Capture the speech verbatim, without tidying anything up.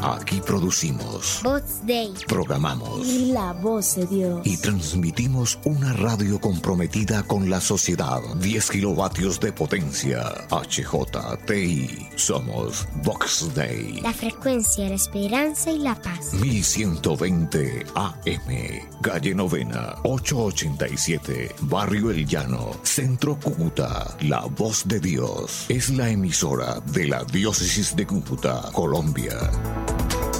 Aquí producimos, Voz Dei, programamos y la voz de Dios. Y transmitimos una radio comprometida con la sociedad. diez kilovatios de potencia. H J T I. Somos Vox Dei. La frecuencia de la esperanza y la paz. mil ciento veinte A M. Calle Novena, ochocientos ochenta y siete. Barrio El Llano, Centro Cúcuta. La voz de Dios. Es la emisora de la Diócesis de Cúcuta, Colombia.